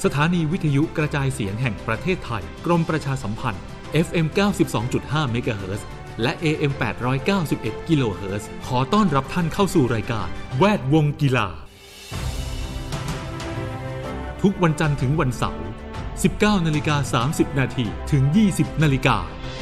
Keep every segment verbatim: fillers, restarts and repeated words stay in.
สถานีวิทยุกระจายเสียงแห่งประเทศไทยกรมประชาสัมพันธ์ เอฟ เอ็ม เก้าสิบสองจุดห้า เมกะเฮิรตซ์และ เอ เอ็ม แปดร้อยเก้าสิบเอ็ด กิโลเฮิรตซ์ขอต้อนรับท่านเข้าสู่รายการแวดวงกีฬาทุกวันจันทร์ถึงวันเสาร์ สิบเก้านาฬิกาสามสิบนาที ถึง ยี่สิบนาฬิกา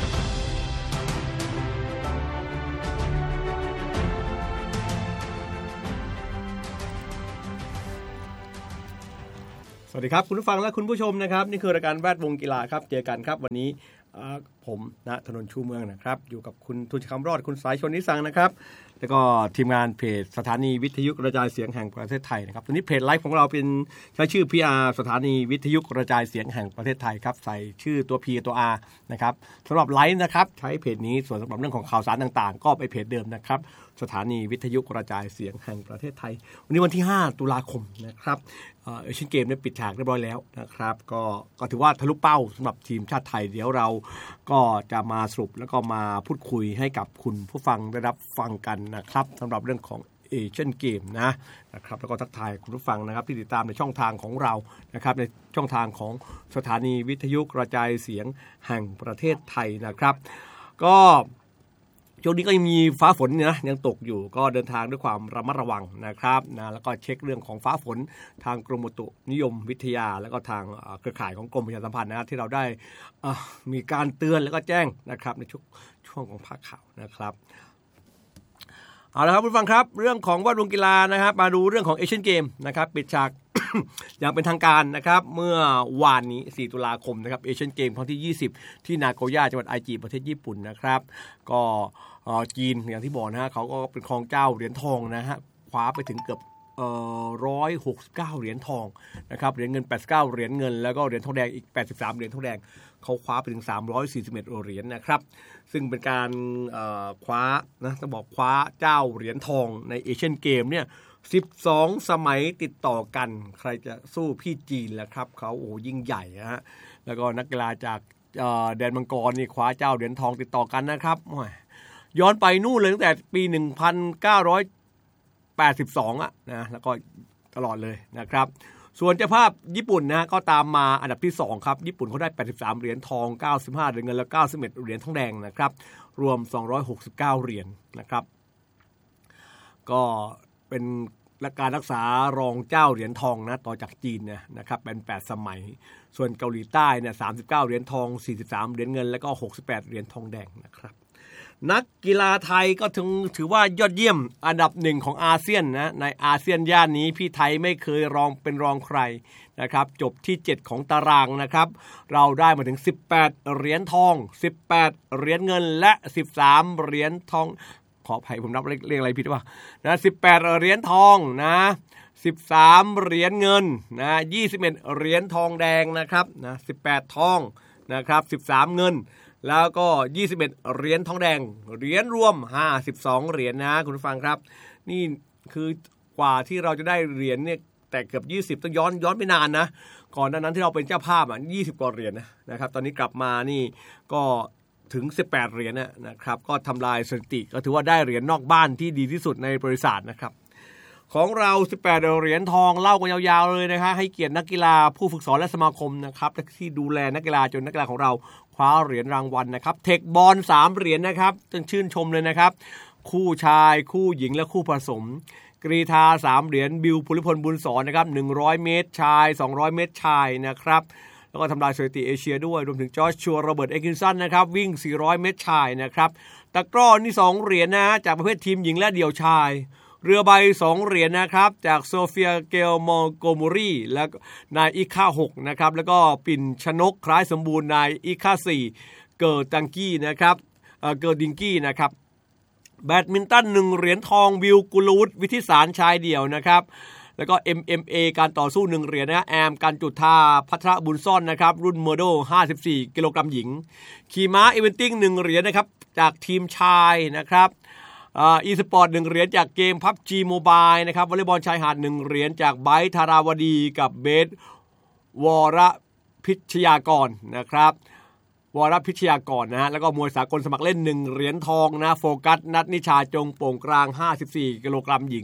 สวัสดีครับคุณผู้ฟังและคุณผู้ชมนะครับนี่คือรายการแวดวงกีฬาครับเจอกันครับวันนี้ผมณถนนชูเมืองนะครับอยู่กับคุณทุนคำรอดคุณสายชนนิสังนะครับแล้วก็ทีมงานเพจสถานีวิทยุกระจายเสียงแห่งประเทศไทยนะครับตอนนี้เพจไลฟ์ของเราเป็นใช้ชื่อ พี อาร์ สถานีวิทยุกระจายเสียงแห่งประเทศไทยครับใส่ชื่อตัว P ตัว R นะครับสำหรับไลฟ์นะครับใช้เพจนี้ส่วนสำหรับเรื่องของข่าวสารต่างๆก็ไปเพจเดิมนะครับสถานีวิทยุกระจายเสียงแห่งประเทศไทยวันนี้วันที่ห้าตุลาคมนะครับเอเชียนเกมได้ปิดฉากเรียบร้อยแล้วนะครับก็ก็ถือว่าทะลุเป้าสำหรับทีมชาติไทยเดี๋ยวเราก็จะมาสรุปแล้วก็มาพูดคุยให้กับคุณผู้ฟังได้รับฟังกันนะครับสำหรับเรื่องของเอเชียนเกมนะนะครับแล้วก็ทักทายคุณผู้ฟังนะครับที่ติดตามในช่องทางของเรานะครับในช่องทางของสถานีวิทยุกระจายเสียงแห่งประเทศไทยนะครับก็ช่วงนี้ก็ยังมีฟ้าฝนนะยังตกอยู่ก็เดินทางด้วยความระมัดระวังนะครับนะแล้วก็เช็คเรื่องของฟ้าฝนทางกรมอุตุนิยมวิทยาแล้วก็ทางเครือข่ายของกรมประชาสัมพันธ์นะที่เราได้มีการเตือนแล้วก็แจ้งนะครับในช่วงช่วงของภาคข่าวนะครับเอาละครับคุณฟังครับเรื่องของแวดวงกีฬานะครับมาดูเรื่องของเอเชียนเกมนะครับปิดฉาก อย่างเป็นทางการนะครับเมื่อวานนี้สี่ตุลาคมนะครับเอเชียนเกมครั้งที่ยี่สิบที่นาโกย่าจังหวัดไอจิประเทศญี่ปุ่นนะครับก็จีนอย่างที่บอกนะฮะเขาก็เป็นครองเจ้าเหรียญทองนะฮะคว้าไปถึงเกือบเอ่อหนึ่งร้อยหกสิบเก้าเหรียญทองนะครับเหรียญเงินแปดสิบเก้าเหรียญเงินแล้วก็เหรียญทองแดงอีกแปดสิบสามเหรียญทองแดงเขาคว้าไปถึงสามร้อยสี่สิบเอ็ดเหรียญนะครับซึ่งเป็นการคว้านะต้องบอกคว้าเจ้าเหรียญทองในเอเชียนเกมเนี่ยสิบสองสมัยติดต่อกันใครจะสู้พี่จีนล่ะครับเขาโอ้ยิ่งใหญ่นะฮะแล้วก็นักกีฬาจากแดนมังกรนี่คว้าเจ้าเหรียญทองติดต่อกันนะครับย้อนไปนู่นเลยตั้งแต่ปีหนึ่งพันเก้าร้อยแปดสิบสองอ่ะนะแล้วก็ตลอดเลยนะครับส่วนเจ้าภาพญี่ปุ่นนะก็ตามมาอันดับที่สองครับญี่ปุ่นเขาได้แปดสิบสามเหรียญทองเก้าสิบห้าเหรียญเงินและเก้าสิบเอ็ดเหรียญทองแดงนะครับรวมสองร้อยหกสิบเก้าเหรียญนะครับก็เป็นการรักษารองเจ้าเหรียญทองนะต่อจากจีนเนี่ยนะครับเป็นแปดสมัยส่วนเกาหลีใต้เนี่ยสามสิบเก้าเหรียญทองสี่สิบสามเหรียญเงินแล้วก็หกสิบแปดเหรียญทองแดงนะครับนักกีฬาไทยก็ถึงถือว่ายอดเยี่ยมอันดับหนึ่งของอาเซียนนะในอาเซียนย่านนี้พี่ไทยไม่เคยรองเป็นรองใครนะครับจบที่เจ็ดของตารางนะครับเราได้มาถึงสิบแปดเหรียญทองสิบแปดเหรียญเงินและสิบสามเหรียญทองขออภัยผมนับเลขอะไรผิดป่ะนะสิบแปดเหรียญทองนะสิบสามเหรียญเงินนะยี่สิบเอ็ดเหรียญทองแดงนะครับนะสิบแปดทองนะครับสิบสามเงินแล้วก็ยี่สิบเอ็ดเหรียญทองแดงเหรียญรวมห้าสิบสองเหรียญนะคุณผู้ฟังครับนี่คือกว่าที่เราจะได้เหรียญเนี่ยแต่เกือบยี่สิบต้องย้อนย้อนไปนานนะก่อนหน้านั้นที่เราเป็นเจ้าภาพอ่ะยี่สิบกว่าเหรียญนะนะครับตอนนี้กลับมานี่ก็ถึงสิบแปดเหรียญนะครับก็ทำลายสถิติก็ถือว่าได้เหรียญนอกบ้านที่ดีที่สุดในบริษัทนะครับของเราสิบแปดเหรียญทองเล่ากันยาวๆเลยนะคะให้เกียรตินักกีฬาผู้ฝึกสอนและสมาคมนะครับที่ดูแลนักกีฬาจนนักกีฬาของเราคว้าเหรียญรางวัลนะครับเทคบอลสามเหรียญนะครับต้องชื่นชมเลยนะครับคู่ชายคู่หญิงและคู่ผสมกรีฑาสามเหรียญบิวภูริพลบุญสอนนะครับหนึ่งร้อยเมตรชายสองร้อยเมตรชายนะครับแล้วก็ทำลายสถิติเอเชียด้วยรวมถึงจอร์จชัวโรเบิร์ตเอกินสันนะครับวิ่งสี่ร้อยเมตรชายนะครับตะกร้อนี่สองเหรียญนะจากประเภททีมหญิงและเดี่ยวชายเรือใบสองเหรียญนะครับจากโซเฟียเกลโมโกมูรีและนายอิค่าหกนะครับแล้วก็ปิ่นชนกคล้ายสมบูรณ์นายอิค่าสี่เกิร์ตังกี้นะครับเอ่อเกิร์ดิงกี้นะครับแบดมินตันหนึ่งเหรียญทองวิวกุลวุฒิวิทิสารชายเดี่ยวนะครับแล้วก็ เอ็ม เอ็ม เอ การต่อสู้หนึ่งเหรียญนะแอมการจุดท่าพัทรบุญซ่อนนะครับรุ่นเมอร์โดห้าสิบสี่กิโลกรัมหญิงขี่ม้าอีเวนติ้งหนึ่งเหรียญนะครับจากทีมชายนะครับอ่าอีสปอร์ตหนึ่งเหรียญจากเกม พับจี Mobile นะครับวอลเลย์บอลชายหาดหนึ่งเหรียญจากไบร์ทธาราวดีกับเบสวรพิชยากรนะครับวรพิชยากรนะฮะแล้วก็มวยสากลสมัครเล่นหนึ่งเหรียญทองนะโฟกัสนัทนิชาจงโป่งกลางห้าสิบสี่กิโลกรัมหญิง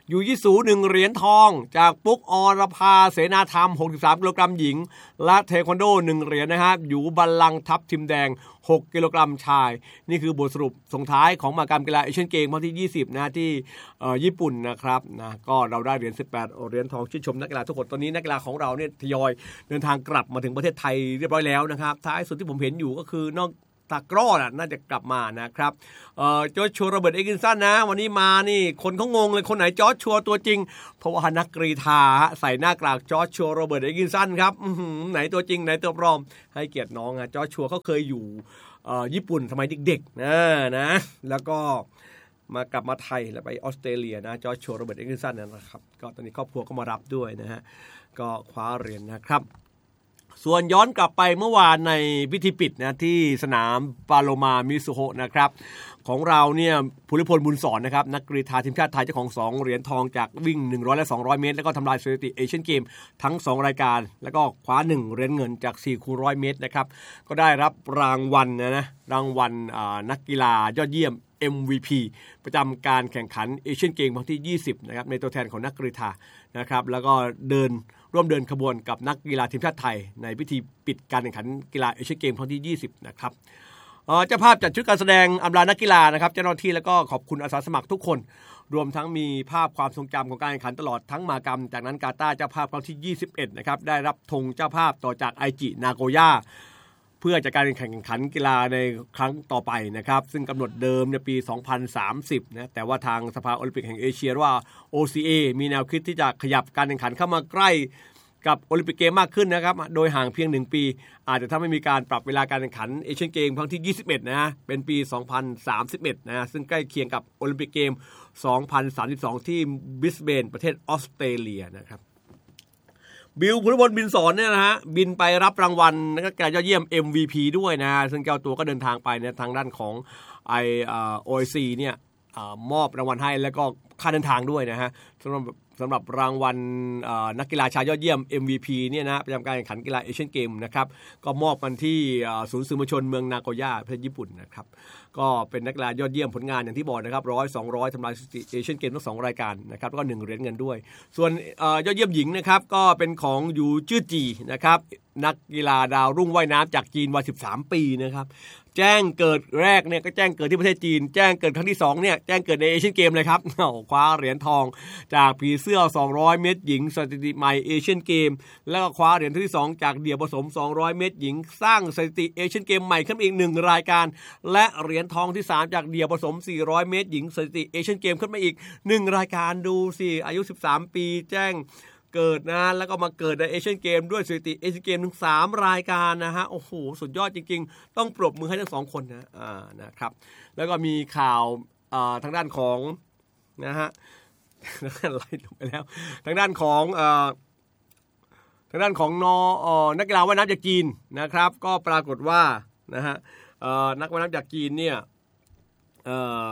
ยูยิสูหนึ่งเหรียญทองจากปุ๊กอรภาเสนาธรรมหกสิบสามกิโลกรัมหญิงและเทควันโดหนึ่งเหรียญนะครับอยู่บัลลังก์ทัพทิมแดงหกกิโลกรัมชายนี่คือบทสรุปส่งท้ายของมหกรรมกีฬาเอเชียนเกมส์ครั้งที่ยี่สิบนะที่ญี่ปุ่นนะครับนะก็เราได้เหรียญสิบแปดเหรียญทองชื่นชมนักกีฬาทุกคนตอนนี้นักกีฬาของเราเนี่ยทยอยเดินทางกลับมาถึงประเทศไทยเรียบร้อยแล้วนะครับท้ายสุดที่ผมเห็นอยู่ก็คือนอกตากร้อน่าจะกลับมานะครับเอ่อจอร์จชัวโรเบิร์ตเอกินสันนะวันนี้มานี่คนเขางงเลยคนไหนจอร์จชัวตัวจริงเพราะว่านักกรีฑาใส่หน้ากากจอร์จชัวโรเบิร์ตเอกินสันครับไหนตัวจริงไหนตัวปลอมให้เกียรติน้องนะจอร์จชัวเขาเคยอยู่เอ่อญี่ปุ่นสมัยเด็กๆนะนะแล้วก็มากลับมาไทยแล้วไปออสเตรเลียนะจอร์จชัวโรเบิร์ตเอกินสันนะครับก็ตอนนี้ครอบครัวก็มารับด้วยนะฮะก็คว้าเหรียญนะครับส่วนย้อนกลับไปเมื่อวานในพิธีปิดนะที่สนามปาโลมามิซุโฮะนะครับของเราเนี่ยภูริพลบุญสอนนะครับนักกรีฑาทีมชาติไทยเจ้าของสองเหรียญทองจากวิ่งหนึ่งร้อยและสองร้อยเมตรแล้วก็ทำลายสถิติเอเชียนเกมทั้งสองรายการแล้วก็คว้าหนึ่งเหรียญเงินจากสี่คูณร้อยเมตรนะครับก็ได้รับรางวัลนะนะรางวัลนักกีฬายอดเยี่ยม เอ็ม วี พี ประจำการแข่งขันเอเชียนเกมครั้งที่ยี่สิบนะครับในตัวแทนของนักกรีฑานะครับแล้วก็เดินร่วมเดินขบวนกับนักกีฬาทีมชาติไทยในพิธีปิดการแข่งขันกีฬาเอเชียนเกมครั้งที่ยี่สิบนะครับเจ้าภาพจัดชุดการแสดงอำลานักกีฬานะครับเจ้าหน้าที่แล้วก็ขอบคุณอาสาสมัครทุกคนรวมทั้งมีภาพความทรงจำของการแข่งขันตลอดทั้งมหกรรมจากนั้นกาตาร์เจ้าภาพครั้งที่ยี่สิบเอ็ดนะครับได้รับธงเจ้าภาพต่อจากไอจินาโกย่าเพื่อจัดการแข่งขันกีฬาในครั้งต่อไปนะครับซึ่งกำหนดเดิมในปีสองพันสามสิบนะแต่ว่าทางสภาโอลิมปิกแห่งเอเชียว่า โอ ซี เอ มีแนวคิดที่จะขยับการแข่งขันเข้ามาใกล้กับโอลิมปิกเกมมากขึ้นนะครับโดยห่างเพียงหนึ่งปีอาจจะทำให้มีการปรับเวลาการแข่งขันเอเชียนเกมครั้งที่ยี่สิบเอ็ดนะเป็นปีสองพันสามสิบเอ็ดนะซึ่งใกล้เคียงกับโอลิมปิกเกมสองพันสามสิบสองที่บริสเบนประเทศออสเตรเลียนะครับบิลภูริพลบินสอนเนี่ยนะฮะบินไปรับรางวัลนักกีฬายอดเยี่ยม เอ็ม วี พี ด้วยนะซึ่งเจ้าตัวก็เดินทางไปเนี่ยทางด้านของไอเอ่อ โอ ไอ ซี เนี่ยมอบรางวัลให้แล้วก็ค่าเดินทางด้วยนะฮะสำหรับสำหรับรางวัลนักกีฬาชายยอดเยี่ยม เอ็ม วี พี เนี่ยนะประจำการแข่งขันกีฬาเอเชียนเกมนะครับก็มอบกันที่ศูนย์สื่อมวลชนเมืองนาโกย่าประเทศญี่ปุ่นนะครับก็เป็นนักกีฬายอดเยี่ยมผลงานอย่างที่บอกนะครับร้อย สองร้อยทำลายสถิติเอเชียนเกมทั้งสองรายการนะครับแล้วก็หนึ่งเหรียญเงินด้วยส่วนยอดเยี่ยมหญิงนะครับก็เป็นของยูจื้อจีนะครับนักกีฬาดาวรุ่งว่ายน้ำจากจีนวัยสิบสามปีนะครับแจ้งเกิดแรกเนี่ยก็แจ้งเกิดที่ประเทศจีนแจ้งเกิดครั้งที่สองเนี่ยแจ้งเกิดในเอเชียนเกมเลยครับคว้าเหรียญทองจากผีเสื้อสองร้อยเมตรหญิงสถิติใหม่เอเชียนเกมแล้วก็คว้าเหรียญที่สองจากเดี่ยวผสมสองร้อยเมตรหญิงสร้างสถิติเอเชียนเกมใหม่ขึ้นอีกหนึ่งรายการและเหรียญทองที่สามจากเดี่ยวผสมสี่ร้อยเมตรหญิงสถิติเอเชียนเกมขึ้นมาอีกหนึ่งรายการดูสิอายุสิบสามปีแจ้งเกิดนะแล้วก็มาเกิดในเอเชียนเกมด้วยสถิติเอเชียนเกมถึงสามรายการนะฮะโอ้โหสุดยอดจริงๆต้องปรบมือให้ทั้งสองคนนะอ่านะครับแล้วก็มีข่าวอ่าทางด้านของนะฮะไล่ลงไปแล้วทางด้านของอ่าทางด้านของนอนักกีฬาว่ายน้ำจากจีนนะครับก็ปรากฏว่านะฮะนักว่ายน้ำจากจีนเนี่ยเอ่อ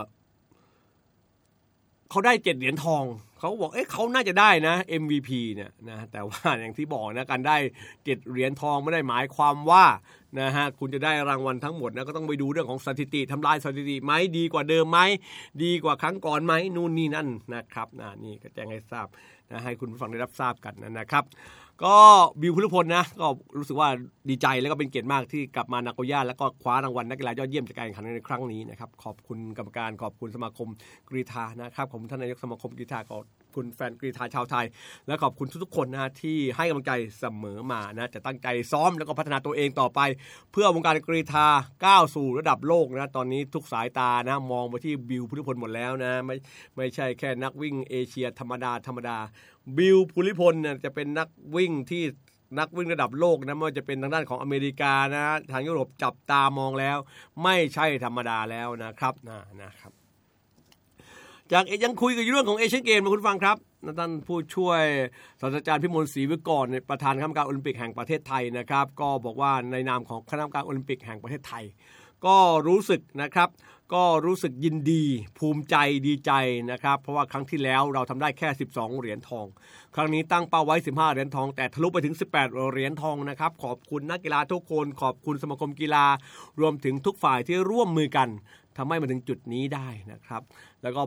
เขาได้เจ็ดเหรียญทองเขาบอกเอ๊ะเขาน่าจะได้นะ เอ็ม วี พี เนี่ยนะแต่ว่าอย่างที่บอกนะการได้เจ็ดเหรียญทองไม่ได้หมายความว่านะฮะคุณจะได้รางวัลทั้งหมดนะก็ต้องไปดูเรื่องของสถิติทำลายสถิติไหมดีกว่าเดิมไหมดีกว่าครั้งก่อนไหมนู่นนี่นั่นนะครับนะนี่ก็แจ้งให้ทราบนะให้คุณผู้ฟังได้รับทราบกันนะครับก็บิวภูริพลนะก็รู้สึกว่าดีใจแล้วก็เป็นเกียรติมากที่กลับมานาโกย่าแล้วก็คว้ารางวัลนักกีฬายอดเยี่ยมจากการแข่งขันในครั้งนี้นะครับขอบคุณกรรมการขอบคุณสมาคมกรีฑานะครับขอบคุณท่านนายกสมาคมกรีฑาขอบคุณแฟนกรีฑาชาวไทยและขอบคุณทุกๆคนนะที่ให้กำลังใจเสมอมานะจะตั้งใจซ้อมแล้วก็พัฒนาตัวเองต่อไปเพื่อวงการกรีฑาก้าวสู่ระดับโลกนะตอนนี้ทุกสายตานะมองไปที่บิวภูริพลหมดแล้วนะไม่ไม่ใช่แค่นักวิ่งเอเชียธรรมดาธรรมดาบิวภูริพลเนี่ยจะเป็นนักวิ่งที่นักวิ่งระดับโลกนะไม่ว่าจะเป็นทางด้านของอเมริกานะทางยุโรปจับตามองแล้วไม่ใช่ธรรมดาแล้วนะครับนะนะครับจากยังคุยกับเรื่องของเอเชียนเกมนะคุณฟังครับท่านผู้ช่วยศาสตราจารย์พิมลศรีวิกรประธานคณะกรรมการโอลิมปิกแห่งประเทศไทยนะครับก็บอกว่าในนามของคณะกรรมการโอลิมปิกแห่งประเทศไทยก็รู้สึกนะครับก็รู้สึกยินดีภูมิใจดีใจนะครับเพราะว่าครั้งที่แล้วเราทำได้แค่สิบสองเหรียญทองครั้งนี้ตั้งเป้าไว้สิบห้าเหรียญทองแต่ทะลุไปถึงสิบแปดเหรียญทองนะครับขอบคุณนักกีฬาทุกคนขอบคุณสมาคมกีฬารวมถึงทุกฝ่ายที่ร่วมมือกันทำให้มาถึงจุดนี้ได้นะครับแล้วก็บอก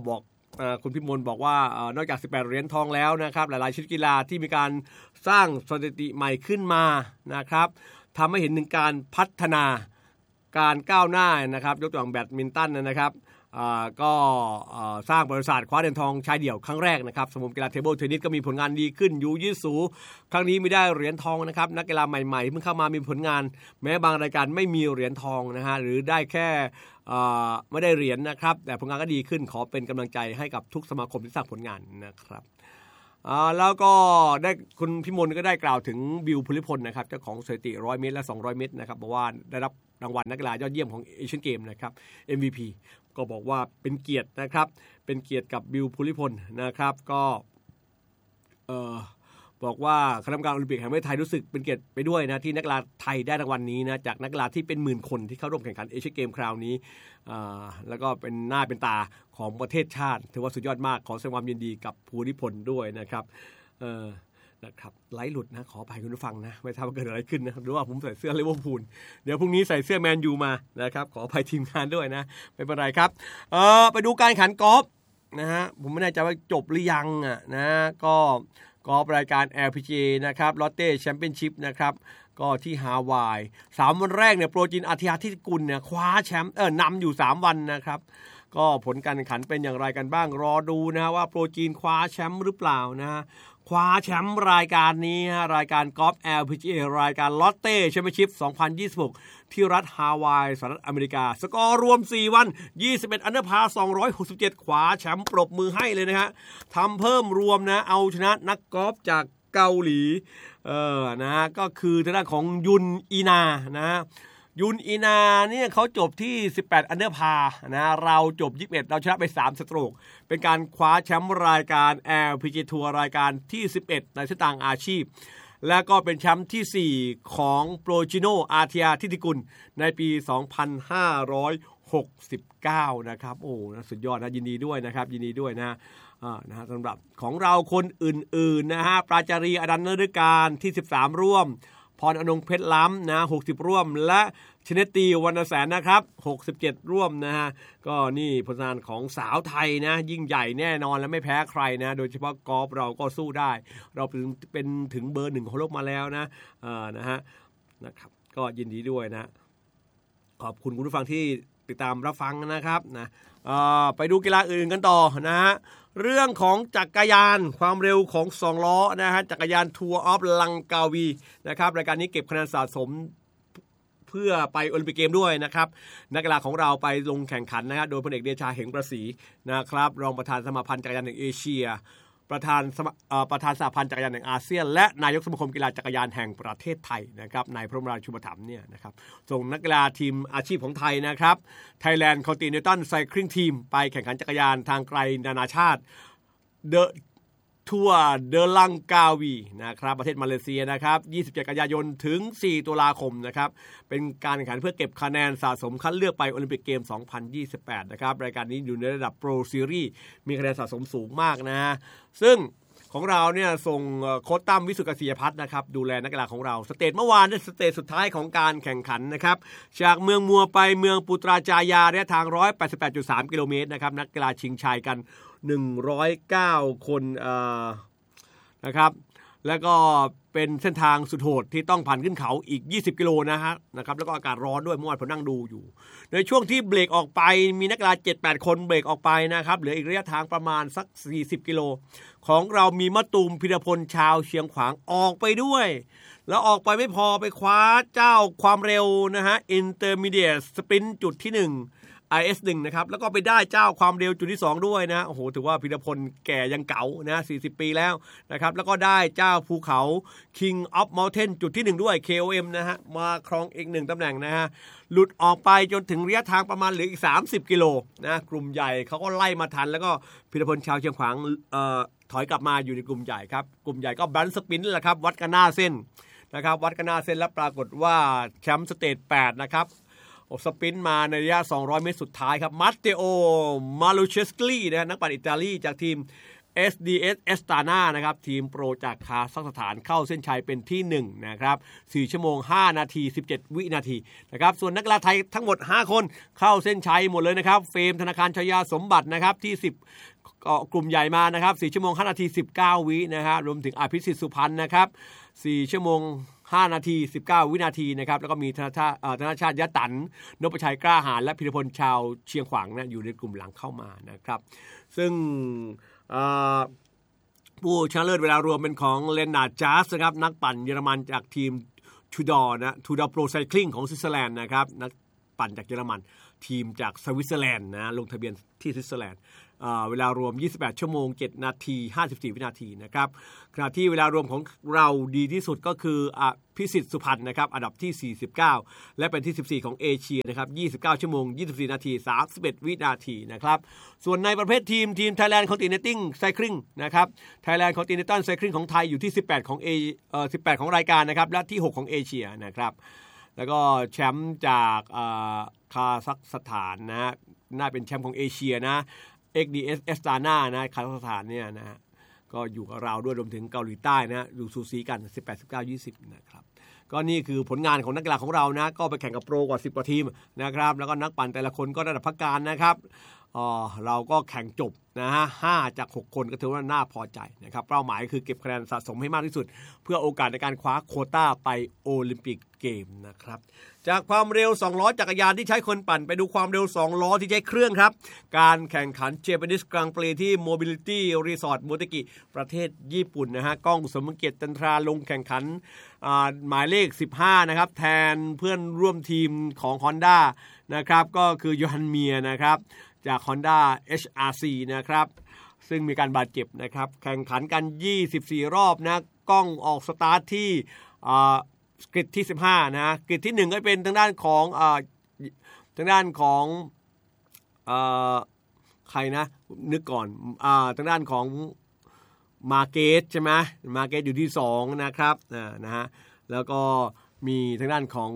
คุณพิมลบอกว่านอกจากสิบแปดเหรียญทองแล้วนะครับหลายๆชนิดกีฬาที่มีการสร้างสถิติใหม่ขึ้นมานะครับทำให้เห็นถึงการพัฒนาการก้าวหน้านะครับยกตัวอย่างแบดมินตันนะครับก็สร้างประวัติศาสตร์คว้าเหรียญทองชายเดี่ยวครั้งแรกนะครับสมาคมกีฬาเทเบิลเทนนิสก็มีผลงานดีขึ้นยูยิสูครั้งนี้ไม่ได้เหรียญทองนะครับนักกีฬาใหม่ๆเพิ่งเข้ามามีผลงานแม้บางรายการไม่มีเหรียญทองนะฮะหรือได้แค่ไม่ได้เหรียญนะครับแต่ผลงานก็ดีขึ้นขอเป็นกำลังใจให้กับทุกสมาคมที่สร้างผลงานนะครับแล้วก็ได้คุณพิมลก็ได้กล่าวถึงบิวภูริพลนะครับเจ้าของสถิติหนึ่งร้อยเมตรและสองร้อยเมตรนะครับบอกว่าได้รับรางวัลนักกีฬายอดเยี่ยมของเอเชียนเกมนะครับ เอ็ม วี พี ก็บอกว่าเป็นเกียรตินะครับเป็นเกียรติกับบิวภูริพลนะครับก็เอ่อบอกว่าคณะกรรมการโอลิมปิกแห่งประเทศไทยรู้สึกเป็นเกียรติไปด้วยนะที่นักกีฬาไทยได้รางวัลนี้นะจากนักกีฬาที่เป็นหมื่นคนที่เข้าร่วมแข่งขันเอเชียนเกมคราวนี้แล้วก็เป็นหน้าเป็นตาของประเทศชาติถือว่าสุดยอดมากขอแสดงความยินดีกับภูริพลด้วยนะครับเออนะครับไลฟ์หลุดนะขออภัยคุณผู้ฟังนะไม่ทราบว่าเกิดอะไรขึ้นนะหรือว่าผมใส่เสื้อลิเวอร์พูลเดี๋ยวพรุ่งนี้ใส่เสื้อแมนยูมานะครับขออภัยทีมงานด้วยนะไม่เป็นไรครับเออไปดูการแข่งขันกอล์ฟนะฮะผมไม่แน่ใจว่าจบหรือยังอ่ะนะก็กอล์ฟรายการ แอล พี จี เอ นะครับลอตเต้แชมเปี้ยนชิพนะครับก็ที่ฮาวายสามวันแรกเนี่ยโปรจินอาทิยาธิกุลเนี่ยคว้าแชมป์เออนำอยู่สามวันนะครับก็ผลการแข่งขันเป็นอย่างไรกันบ้างรอดูนะว่าโปรจีนคว้าแชมป์หรือเปล่านะฮะคว้าแชมป์รายการนี้ฮะรายการกอล์ฟ แอล พี จี เอ รายการลอตเต้แชมเปี้ยนชิพสองพันยี่สิบหกที่รัฐฮาวายสหรัฐอเมริกาสกอร์รวมสี่วันยี่สิบเอ็ดอันเดอร์พาร์สองร้อยหกสิบเจ็ดคว้าแชมป์ปรบมือให้เลยนะฮะทำเพิ่มรวมนะเอาชนะนักกอล์ฟจากเกาหลีเออนะฮะก็คือทางด้านของยุนอีนานะยุนอีนาเนี่ยเขาจบที่สิบแปดอันเดอร์พาร์นะเราจบยี่สิบเอ็ดเราชนะไปสามสโตรกเป็นการคว้าแชมป์รายการ แอล พี จี เอ ทัวร์รายการที่สิบเอ็ดในเส้นทางอาชีพและก็เป็นแชมป์ที่สี่ของโปรจิโนอาทิยาธิติกุลในปีสองพันห้าร้อยหกสิบเก้านะครับโอ้สุดยอดนะยินดีด้วยนะครับยินดีด้วยนะอ่านะฮะสำหรับของเราคนอื่นๆนะฮะปราจารีอดันนฤการที่สิบสามร่วมพรอนงเพชรล้ำนะหกสิบร่วมและชนตีวรรณแสนนะครับหกสิบเจ็ดร่วมนะฮะก็นี่ผลงานของสาวไทยนะยิ่งใหญ่แน่นอนและไม่แพ้ใครนะโดยเฉพาะกอล์ฟเราก็สู้ได้เราเป็นเป็นถึงเบอร์หนึ่งของโลกมาแล้วนะอ่านะฮะนะครับก็ยินดีด้วยนะขอบคุณคุณผู้ฟังที่ติดตามรับฟังนะครับนะไปดูกีฬาอื่นกันต่อนะฮะเรื่องของจักรยานความเร็วของสองล้อนะฮะจักรยานทัวร์ออฟลังกาวีนะครับรายการนี้เก็บคะแนนสะสมเพื่อไปโอลิมปิกเกมด้วยนะครับนักกีฬาของเราไปลงแข่งขันนะฮะโดยพลเอกเดชาเหงประศรีนะครับรองประธานสมาพันธ์จักรยานแห่งเอเชียประธานประธานสหพันธ์จักรยานแห่งอาเซียนและนายกสมาคมกีฬาจักรยานแห่งประเทศไทยนะครับนายพระบรมราชูปถัมภ์เนี่ยนะครับส่งนักกีฬาทีมอาชีพของไทยนะครับ Thailand Continental Cycling Team ไปแข่งขันจักรยานทางไกลนานาชาติเดอะทัวร์เดลังกาวีนะครับประเทศมาเลเซียนะครับยี่สิบเจ็ดกันยายนถึงสี่ตุลาคมนะครับเป็นการแข่งขันเพื่อเก็บคะแนนสะสมคัดเลือกไปโอลิมปิกเกมสองพันยี่สิบแปดนะครับรายการนี้อยู่ในระดับโปรซีรีส์มีคะแนนสะสมสูงมากนะฮะซึ่งของเราเนี่ยส่งโค้ชตั้มวิสุทธิ์เกษียพัฒน์นะครับดูแลนักกีฬาของเราสเตจเมื่อวานเป็นสเตจสุดท้ายของการแข่งขันนะครับจากเมืองมัวไปเมืองปุตราจายาระยะทาง หนึ่งร้อยแปดสิบแปดจุดสาม กิโลเมตรนะครับนักกีฬาชิงชัยกันหนึ่งร้อยเก้าคนเอ่อนะครับแล้วก็เป็นเส้นทางสุดโหดที่ต้องผ่านขึ้นเขาอีกยี่สิบกิโลนะฮะนะครับแล้วก็อากาศร้อนด้วยเมื่อวานผมนั่งดูอยู่ในช่วงที่เบรกออกไปมีนักกีฬา เจ็ดแปด คนเบรกออกไปนะครับเหลืออีกระยะทางประมาณสักสี่สิบกิโลของเรามีมะตูมพิรพลชาวเชียงขวางออกไปด้วยแล้วออกไปไม่พอไปคว้าเจ้าความเร็วนะฮะ Intermediate Sprint จุดที่หนึ่งไอ เอส หนึ่ง นะครับแล้วก็ไปได้เจ้าความเร็วจุดที่สองด้วยนะโอ้โหถือว่าพิรพลแก่ยังเก๋านะสี่สิบปีแล้วนะครับแล้วก็ได้เจ้าภูเขา King of Mountain จุดที่หนึ่งด้วย เค โอ เอ็ม นะฮะมาครองอีกหนึ่งตำแหน่งนะฮะหลุดออกไปจนถึงระยะทางประมาณเหลืออีกสามสิบกิโลนะกลุ่มใหญ่เขาก็ไล่มาทันแล้วก็พิรพลชาวเชียงขวางเอ่อถอยกลับมาอยู่ในกลุ่มใหญ่ครับกลุ่มใหญ่ก็บันสปินแหละครับวัดกันหน้าเส้นนะครับวัดกันหน้าเส้นแล้วปรากฏว่าแชมป์สเตจแปดนะครับสปรินต์มาในระยะสองร้อยเมตรสุดท้ายครับมัตเตโอมาลูเชสกลีนะนักปั่นอิตาลีจากทีมเอส ดี เอส Astana นะครับทีมโปรจากคาซัคสถานเข้าเส้นชัยเป็นที่หนึ่งนะครับสี่ชั่วโมงห้านาทีสิบเจ็ดวินาทีนะครับส่วนนักกีฬาไทยทั้งหมดห้าคนเข้าเส้นชัยหมดเลยนะครับเฟรมธนาคารชยาสมบัตินะครับที่สิบกลุ่มใหญ่มานะครับสี่ชั่วโมงห้านาทีสิบเก้าวินะฮะรวมถึงอภิสิทธิ์สุพรรณนะครับสี่ชั่วโมงห้านาทีสิบเก้าวินาทีนะครับแล้วก็มีธนชาติธนชาติยะตันนพชัยกล้าหาญและพิรพลชาวเชียงขวางนะอยู่ในกลุ่มหลังเข้ามานะครับซึ่งผู้ชนะเลิศเวลารวมเป็นของเลนนาร์ดจัสนะครับนักปั่นเยอรมันจากทีมทูดอร์นะทูดอร์โปรไซคลิงของสวิตเซอร์แลนด์นะครับนักปั่นจากเยอรมันทีมจากสวิตเซอร์แลนด์นะลงทะเบียนที่สวิตเซอร์แลนด์เวลารวมยี่สิบแปดชั่วโมงเจ็ดนาทีห้าสิบสี่วินาทีนะครับขณะที่เวลารวมของเราดีที่สุดก็คืออภิสิทธิ์สุพรรณนะครับอันดับที่สี่สิบเก้าและเป็นที่สิบสี่ของเอเชียนะครับยี่สิบเก้าชั่วโมงยี่สิบสี่นาทีสามสิบเอ็ดวินาทีนะครับส่วนในประเภททีมทีม Thailand Continental Cycling นะครับ Thailand Continental Cycling ของไทยอยู่ที่สิบแปดของเอเอ่อสิบแปดของรายการนะครับและที่หกของเอเชียนะครับแล้วก็แชมป์จากคาซัคสถานนะน่าเป็นแชมป์ของเอเชียนะ เอ็กซ์ ดี เอส Astana นะคาซัคสถานเนี่ยนะฮะก็อยู่กับเราด้วยรวมถึงเกาหลีใต้นะอยู่สูสีกันสิบแปด สิบเก้า ยี่สิบนะครับก็นี่คือผลงานของนักกีฬาของเรานะก็ไปแข่งกับโปรกว่าสิบกว่าทีมนะครับแล้วก็นักปั่นแต่ละคนก็ระดับพักการนะครับอ๋อเราก็แข่งจบนะฮะห้าจากหกคนก็ถือว่าน่าพอใจนะครับเป้าหมายคือเก็บคะแนนสะสมให้มากที่สุดเพื่อโอกาสในการคว้าโควต้าไปโอลิมปิกเกมนะครับจากความเร็วสองล้อจักรยานที่ใช้คนปั่นไปดูความเร็วสองล้อที่ใช้เครื่องครับการแข่งขัน Japanese Grand Prix ที่ Mobility Resort Motegi ประเทศญี่ปุ่นนะฮะก้องสมเกียรติจันทราลงแข่งขันหมายเลขสิบห้านะครับแทนเพื่อนร่วมทีมของ Honda นะครับก็คือโยฮันเมียนะครับจาก Honda เอช อาร์ ซี นะครับซึ่งมีการบาดเจ็บนะครับแข่งขันกันยี่สิบสี่รอบนะก้องออกสตาร์ทที่กริดที่สิบห้านะกริดที่หนึ่งก็เป็นทางด้านของอ่าทางด้านของเอ่อใครนะนึกก่อนอ่าทางด้านของมาเกตใช่ไหมมาเกตอยู่ที่สองนะครับอ่านะฮะแล้วก็มีทางด้านของ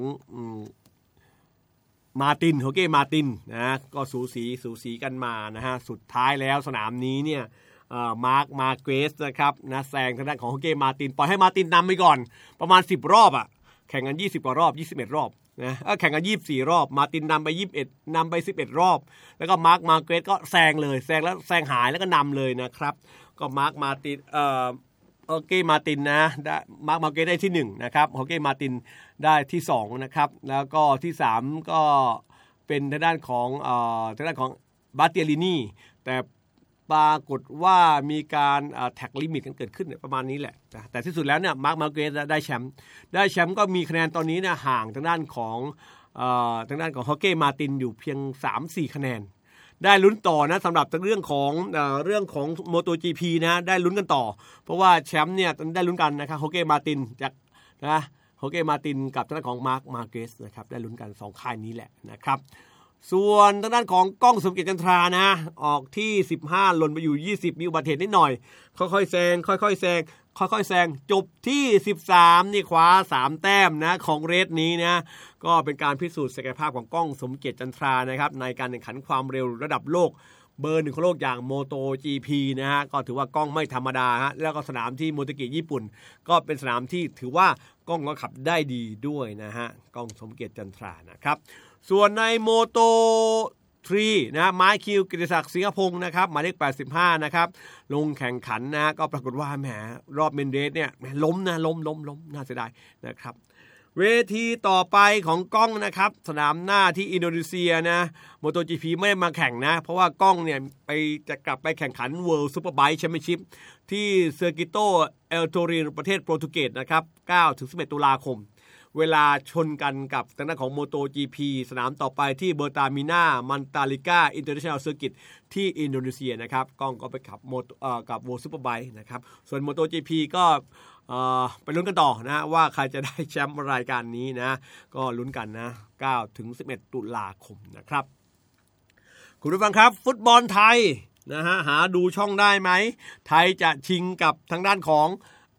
มาตินโฮเก้มาตินนะก็สูสีสูสีกันมานะฮะสุดท้ายแล้วสนามนี้เนี่ยมาร์คมาเกสนะครับนะแซงทางด้านของโฮเก้มาตินปล่อยให้มาตินนำไปก่อนประมาณสิบรอบอ่ะแข่งกันยี่สิบกว่ารอบยี่สิบเอ็ดรอบนะเออแข่งกันยี่สิบสี่รอบมาตินนำไปยี่สิบเอ็ดนำไปสิบเอ็ดรอบแล้วก็มาร์คมาเกสก็แซงเลยแซงแล้วแซงหายแล้วก็นำเลยนะครับก็มาร์คมาตินเอ่อโฮเก้มาตินนะได้มาร์คมาเกสได้ที่หนึ่งนะครับโฮเก้มาตินได้ที่สองนะครับแล้วก็ที่สามก็เป็นทางด้านของเอ่อทางด้านของบาเตียลินีแต่ปรากฏว่ามีการแท็กลิมิตกันเกิดขึ้นประมาณนี้แหละแต่ที่สุดแล้วเนี่ยมาร์คมาเกสได้แชมป์ได้แชมป์ก็มีคะแนนตอนนี้เนี่ยห่างทางด้านของเอ่อทางด้านของโฮเก้มาตินอยู่เพียง สามสี่ คะแนนได้ลุ้นต่อนะสำหรับเรื่องของเอ่อเรื่องของ MotoGP นะได้ลุ้นกันต่อเพราะว่าแชมป์เนี่ยได้ลุ้นกันนะครับโฮเก้มาตินจากนะโฮเก้มาตินกับทางด้านของมาร์คมาเกสนะครับได้ลุ้นกันสองค่ายนี้แหละนะครับส่วนทางด้านของก้องสมเกียรติจันทรานะออกที่สิบห้าหล่นไปอยู่ยี่สิบมีอุบัติเหตุนิดหน่อยค่อยๆแซงค่อยๆแซงค่อยๆแซงจบที่สิบสามนี่คว้าสามแต้มนะของเรสนี้นะก็เป็นการพิสูจน์ศักยภาพของก้องสมเกียรติจันทรานะครับในการแข่งขันความเร็วระดับโลกเบอร์หนึ่งของโลกอย่าง MotoGP นะฮะก็ถือว่าก้องไม่ธรรมดาฮะแล้วก็สนามที่โมโตกิญี่ปุ่นก็เป็นสนามที่ถือว่าก้องก็ขับได้ดีด้วยนะฮะก้องสมเกียรติจันทรานะครับส่วนในโมโตสามนะไม้คิวกิติศักดิ์สิงห์พงศ์นะครับหมายเลขแปดสิบห้านะครับลงแข่งขันนะก็ปรากฏว่าแหมรอบเมนเรสเนี่ยล้มนะล้มล้มล้มน่าเสียดายนะครับเวทีต่อไปของก้องนะครับสนามหน้าที่อินโดนีเซียนะ MotoGP ไม่ได้มาแข่งนะเพราะว่าก้องเนี่ยไปจะกลับไปแข่งขัน World Superbike Championship ที่เซอร์กิโตเอลโตรินประเทศโปรตุเกสนะครับเก้าถึงสิบเอ็ดตุลาคมเวลาชนกันกับทางด้านของ MotoGP สนามต่อไปที่เบอร์ตามิน่ามันตาลิก้าอินเตอร์เนชั่นแนลเซอร์กิตที่อินโดนีเซียนะครับก้องก็ไปขับโมเอ่อกับ World Superbike นะครับส่วน MotoGP ก็เอ่อไปลุ้นกันต่อนะว่าใครจะได้แชมป์รายการนี้นะก็ลุ้นกันนะเก้าถึงสิบเอ็ดตุลาคมนะครับคุณผู้ฟังครับฟุตบอลไทยนะฮะหาดูช่องได้ไหมไทยจะชิงกับทางด้านของ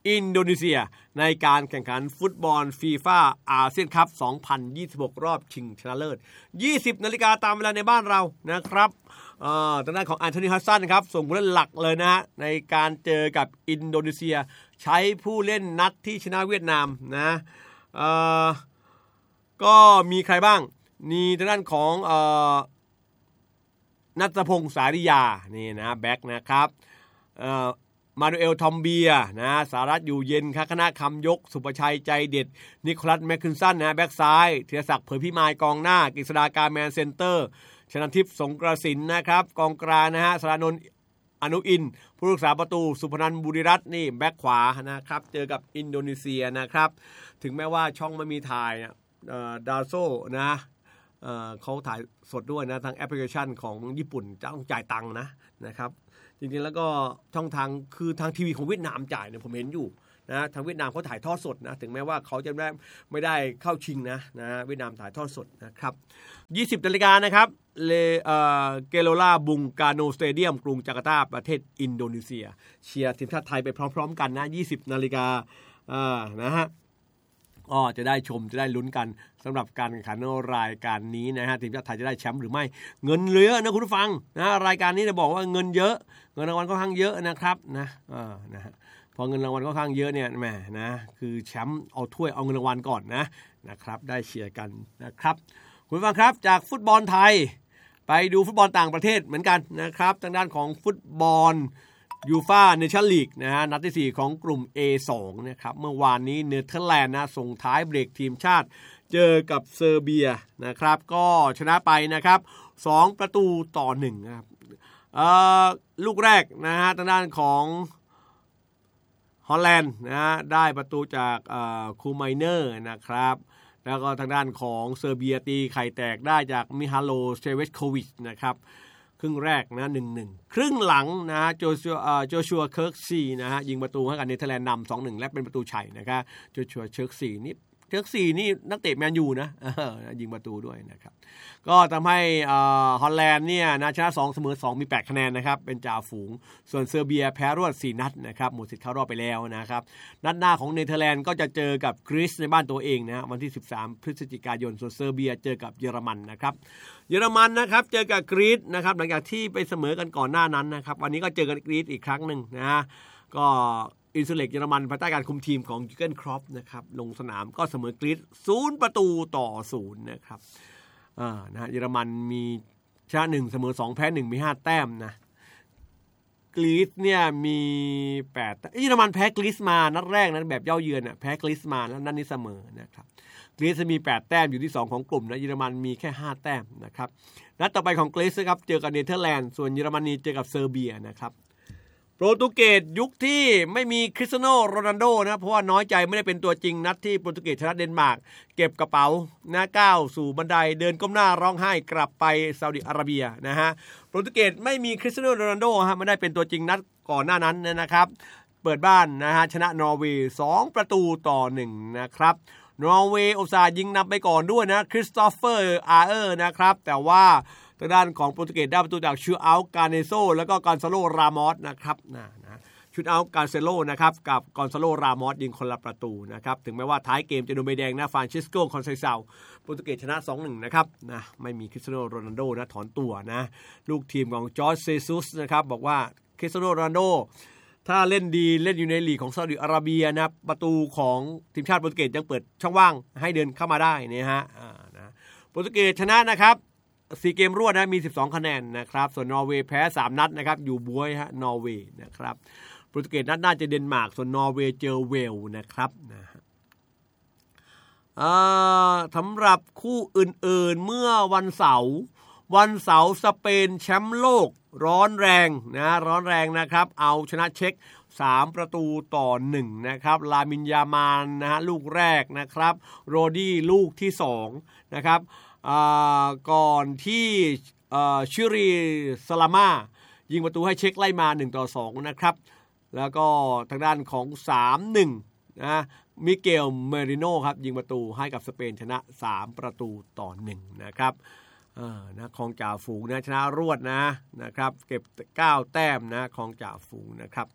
อินโดนีเซียในการแข่งขันฟุตบอลฟีฟ่าอาเซียนคัพสองพันยี่สิบหกรอบชิงชนะเลิศ ยี่สิบนาฬิกาตามเวลาในบ้านเรานะครับเอ่อทางด้านของอันโทนี ฮัดสันครับส่งผู้เล่นหลักเลยนะฮะในการเจอกับอินโดนีเซียใช้ผู้เล่นนัดที่ชนะเวียดนามนะเอ่อก็มีใครบ้างมีทางด้านของเอ่อณัฐพงษ์สาริยานี่นะแบ็คนะครับเอ่อมานูเอลทอมเบียนะสารัตน์อยู่เย็นคณะคำยกสุภชัยใจเด็ดนิโคลัสแมคคินสันนะแบ็คซ้ายธีรศักดิ์เผยพิมายกองหน้ากฤษฎากาแมนเซ็นเตอร์ชนาทิพย์สงกระสินนะครับกองกลางนะฮะสรานนท์อนุอินผู้รักษาประตูสุพนันท์บุรีรัตน์นี่แบ็คขวานะครับเจอกับอินโดนีเซียนะครับถึงแม้ว่าช่องไม่มีถ่ายดาโซนะเอ่อเขาถ่ายสดด้วยนะทางแอปพลิเคชันของญี่ปุ่นจะต้องจ่ายตังค์นะนะครับจริงๆแล้วก็ช่องทางคือทางทีวีของเวียดนามจ่ายเนี่ยผมเห็นอยู่นะทางเวียดนามเขาถ่ายทอดสดนะถึงแม้ว่าเขาจะไม่ไม่ได้เข้าชิงนะนะเวียดนามถ่ายทอดสดนะครับยี่สิบนาฬิกานะครับเลเอ่อเกโลลาบุงกาโนสเตเดียมกรุงจาการ์ตาประเทศอินโดนีเซียเชียร์ทีมชาติไทยไปพร้อมๆกันนะยี่สิบนาฬิกาอ่านะฮะก็จะได้ชมจะได้ลุ้นกันสำหรับการแข่งขันรายการนี้นะฮะทีมชาติไทยจะได้แชมป์หรือไม่เงินเหลือนะคุณผู้ฟังนะรายการนี้จะบอกว่าเงินเยอะเงินรางวัลค่อนข้างเยอะนะครับนะเออนะฮะพอเงินรางวัลค่อนข้างเยอะเนี่ยแหมนะคือแชมป์เอาถ้วยเอาเงินรางวัลก่อนนะนะครับได้เชียร์กันนะครับคุณผู้ฟังครับจากฟุตบอลไทยไปดูฟุตบอลต่างประเทศเหมือนกันนะครับทางด้านของฟุตบอลยูฟ่าเนชั่นลีกนะฮะนัดที่สี่ของกลุ่ม เอ สอง นะครับเมื่อวานนี้เนเธอร์แลนด์นะส่งท้ายเบรกทีมชาติเจอกับเซอร์เบียนะครับก็ชนะไปนะครับสองประตูต่อหนึ่งนะครับเอ่อลูกแรกนะฮะทางด้านของฮอลแลนด์นะฮะได้ประตูจากเอ่อคูไมเนอร์นะครับแล้วก็ทางด้านของเซอร์เบียตีไข่แตกได้จากมิฮาโลเซเวชโควิชนะครับครึ่งแรกนะ หนึ่งหนึ่ง ครึ่งหลังนะฮะโจชัวเอ่อโจชัวเคิร์กซีนะฮะยิงประตูให้กับเนเธอร์แลนด์นำ สองหนึ่ง และเป็นประตูชัยนะครับโจชัวเคิร์กซีนี่เคิร์กซีนี่นักเตะแมนยูนะเออยิงประตูด้วยนะครับก็ทำให้อ่าฮอลแลนด์เนี่ยนะชนะสองเสมอสองมีแปดคะแนนนะครับเป็นจ่าฝูงส่วนเซอร์เบียแพ้รวดสี่นัดนะครับหมดสิทธิ์เข้ารอบไปแล้วนะครับนัดหน้าของเนเธอร์แลนด์ก็จะเจอกับกรีซในบ้านตัวเองนะฮะวันที่สิบสามพฤศจิกายนส่วนเซอร์เบียเจอกับเยอรมันนะครับเยอรมันนะครับเจอกับกรีซนะครับหลังจากที่ไปเสมอกันก่อนหน้านั้นนะครับวันนี้ก็เจอกันกรีซอีกครั้งนึงนะฮะก็อินซูเล็กเยอรมันภายใต้การคุมทีมของยูเกนครอปนะครับลงสนามก็เสมอกรีซศูนย์ประตูต่อศูนย์นะครับอ่านะเยอรมันมีชนะหนึ่งเสมอสองแพ้หนึ่งมีห้าแต้มนะกรีซเนี่ยมีแปดเยอรมันแพ้กรีซมานัดแรกนะแบบเย้าเยือนน่ะแพ้กรีซมาแล้วนัดนี้เสมอนะครับกรีซมีแปดแต้มอยู่ที่สองของกลุ่มนะเยอรมันมีแค่ห้าแต้มนะครับนัดต่อไปของกรีซครับเจอกับเนเธอร์แลนด์ส่วนเยอรมนีเจอกับเซอร์เบียนะครับโปรตุเกสยุคที่ไม่มีคริสเตียโนโรนัลโดนะเพราะว่าน้อยใจไม่ได้เป็นตัวจริงนัดที่โปรตุเกสชนะเดนมาร์กเก็บกระเป๋านะก้าวสู่บันไดเดินก้มหน้าร้องไห้กลับไปซาอุดิอาระเบียนะฮะโปรตุเกสไม่มีคริสเตียโนโรนัลโดฮะไม่ได้เป็นตัวจริงนัดก่อนหน้านั้นนะครับเปิดบ้านนะฮะชนะนอร์เวย์สองประตูต่อหนึ่งนะครับนอร์เวย์อุตส่าห์ยิงนำไปก่อนด้วยนะคริสโตเฟอร์อาร์เออร์นะครับแต่ว่าทางด้านของโปรตุเกสได้ประตูจากชูอัลกาเนโซแล้วก็กอนซาโลรามอสนะครับนะนะชูอัลกาเซโลนะครับกับกอนซาโลรามอสยิงคนละประตูนะครับถึงแม้ว่าท้ายเกมจะโดนใบแดงนะฟรานซิสโกคอนไซซาโปรตุเกสชนะ สองหนึ่ง นะครับนะไม่มีคริสเตียโนโรนัลโดนะถอนตัวนะลูกทีมของจอร์จเซซุสนะครับบอกว่าคริสเตียโนโรนัลโดถ้าเล่นดีเล่นอยู่ในลีกของซาอุดิอาระเบียนะประตูของทีมชาติโปรตุเกสยังเปิดช่องว่างให้เดินเข้ามาได้เนี่ยฮะอ่านะโปรตุเกสชนะนะครับสี่เกมรวดนะมีสิบสองคะแนนนะครับส่วนนอร์เวย์แพ้สามนัดนะครับอยู่บ๊วยฮะนอร์เวย์นะครับโปรตุเกสนัดหน้าจะเดนมาร์กส่วนนอร์เวย์เจอเวลนะครับนะฮะอ่าสำหรับคู่อื่นๆเมื่อวันเสาร์วันเสาร์สเปนแชมป์โลกร้อนแรงนะร้อนแรงนะครับเอาชนะเช็กสามประตูต่อหนึ่งนะครับลามินยามานนะฮะลูกแรกนะครับโรดี้ลูกที่สองนะครับก่อนที่ชิรีซาลาม่ายิงประตูให้เช็กไล่มาหนึ่งต่อสองนะครับแล้วก็ทางด้านของ สามหนึ่ง นะมิเกลเมริโน่ครับยิงประตูให้กับสเปนชนะสามประตูต่อหนึ่งนะครับเออนะของจ่าฝูงนะชนะรวดนะนะครับเก็บเก้าแต้มนะของจ่าฝูงนะครับ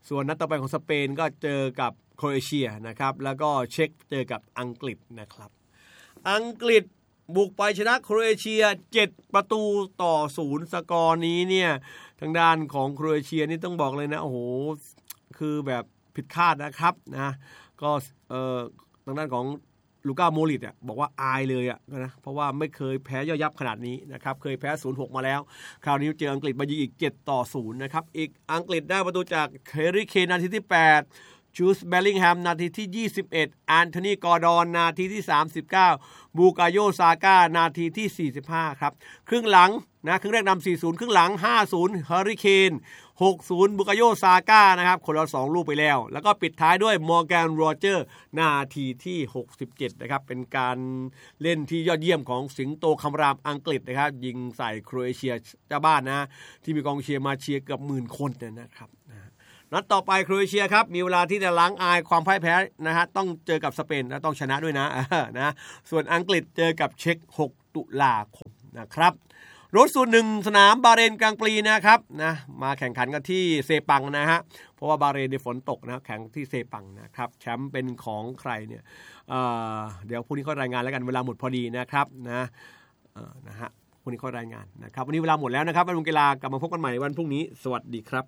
ส่วนนัดต่อไปของสเปนก็เจอกับโครเอเชียนะครับแล้วก็เช็กเจอกับอังกฤษนะครับอังกฤษบุกไปชนะโครเอเชียเจ็ดประตูต่อศูนย์สกอร์นี้เนี่ยทางด้านของโครเอเชียนี่ต้องบอกเลยนะโอ้โหคือแบบผิดคาดนะครับนะก็เอ่อทางด้านของลูก้าโมริตอ่ะบอกว่าอายเลยอ่ะนะเพราะว่าไม่เคยแพ้ย่อยยับขนาดนี้นะครับเคยแพ้ ศูนย์หก มาแล้วคราวนี้เจออังกฤษมายิงอีกเจ็ดต่อศูนย์นะครับอีกอังกฤษได้ประตูจากแฮร์รี่เคนนาทีที่แปดจูสเบลลิงแฮมนาทีที่ยี่สิบเอ็ดแอนโทนีกอร์ดอนนาทีที่สามสิบเก้าบูกาโยซาก้านาทีที่สี่สิบห้าครับครึ่งหลังนะครึ่งแรกนำ สี่ศูนย์ ครึ่งหลัง ห้าศูนย์ แฮร์รี่เคน หกศูนย์ บูกาโยซาก้านะครับคนละสองลูกไปแล้วแล้วก็ปิดท้ายด้วยมอร์แกนโรเจอร์นาทีที่หกสิบเจ็ดนะครับเป็นการเล่นที่ยอดเยี่ยมของสิงโตคำรามอังกฤษนะครับยิงใส่โครเอเชียเจ้าบ้านนะที่มีกองเชียร์มาเชียร์เกือบหมื่นคนนะครับนัดต่อไปโครเอเชียครับมีเวลาที่จะล้างอายความพ่ายแพ้นะฮะต้องเจอกับสเปนและต้องชนะด้วยนะนะส่วนอังกฤษเจอกับเช็กหกตุลาคมนะครับรถสูตรหนึ่งสนามบาเรนกลางปีนะครับนะมาแข่งขันกันที่เซปังนะฮะเพราะว่าบาเรนในฝนตกนะแข่งที่เซปังนะครับแชมป์เป็นของใครเนี่ย เ, เดี๋ยวพรุ่งนี้เขารายงานแล้วกันเวลาหมดพอดีนะครับนะนะฮะพรุ่งนี้เขารายงานนะครับวันนี้เวลาหมดแล้วนะครับวันวงกีฬากลับมาพบกันใหม่วันพรุ่งนี้สวัสดีครับ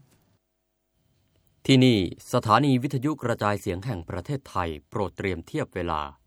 ที่นี่สถานีวิทยุกระจายเสียงแห่งประเทศไทยโปรดเตรียมเทียบเวลา